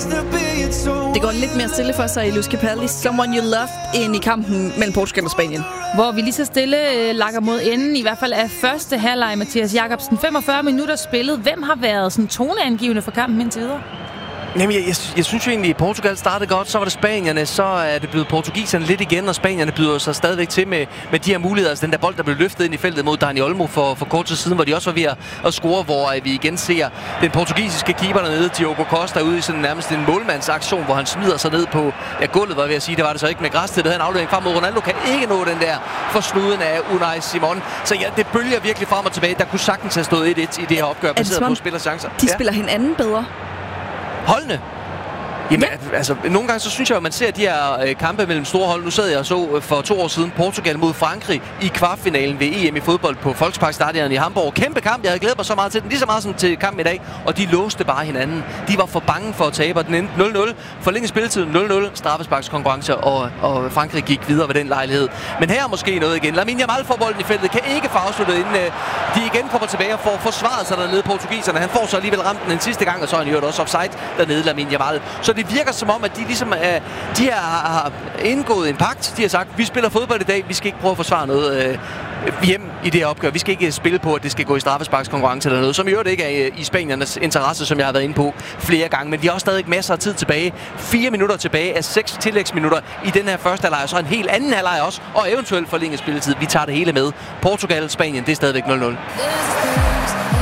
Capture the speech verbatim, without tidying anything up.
Det går lidt mere stille for sig i Luz Capaldi's Someone You Loved end i kampen mellem Portugal og Spanien. Hvor vi lige så stille øh, lakker mod enden, i hvert fald af første halvleg. Mathias Jacobsen, femogfyrre minutter spillet. Hvem har været sådan toneangivende for kampen indtil videre? Jamen, jeg, jeg, jeg synes jo egentlig, at Portugal startede godt, så var det spanierne, så er det blevet portugiserne lidt igen, og spanierne byder sig stadigvæk til med, med de her muligheder. Altså den der bold, der blev løftet ind i feltet mod Dani Olmo for, for kort tid siden, hvor de også var ved at, at score, hvor vi igen ser den portugisiske keeper dernede, Diogo Costa, ude i sådan nærmest en målmandsaktion, hvor han smider sig ned på ja, gulvet, var jeg ved at sige, det var det så ikke med græs til det, havde en aflevering frem mod Ronaldo, kan ikke nå den der for snuden af Unai Simon. Så ja, det bølger virkelig frem og tilbage. Der kunne sagtens have stået et-et i det her opgør, baseret på spillerchancer. De ja. spiller hinanden bedre. Holdene. Jamen, ja. altså, nogle gange så synes jeg, at man ser de her øh, kampe mellem store hold. Nu sad jeg og så øh, for to år siden Portugal mod Frankrig i kvartfinalen ved E M i fodbold på Volksparkstadion i Hamburg. Kæmpe kamp, jeg havde glædet mig så meget til den, lige så meget som til kampen i dag. Og de låste bare hinanden. De var for bange for at tabe, og den endte nul nul. Forlænget spilletid nul nul, straffesparkskonkurrence, og, og Frankrig gik videre ved den lejlighed. Men her er måske noget igen. Lamine Yamal får bolden i feltet, kan ikke få afsluttet, inden øh, de igen kommer tilbage og får forsvaret sig dernede, portugiserne. Han får så alligevel ramt den en sidste gang, og så er han jo også offside dernede, Lamine Yamal. Så det virker som om, at de ligesom er, de her har indgået en pagt. De har sagt, vi spiller fodbold i dag, vi skal ikke prøve at forsvare noget øh, hjem i det her opgør. Vi skal ikke spille på, at det skal gå i straffesparkskonkurrence eller noget, som i øvrigt ikke er i spaniernes interesse, som jeg har været inde på flere gange. Men de har også stadig masser af tid tilbage. Fire minutter tilbage af seks tillægsminutter i den her første halvleg, og så en helt anden halvleg også, og eventuelt forlænget spilletid. Vi tager det hele med. Portugal, Spanien, det er stadigvæk nul nul.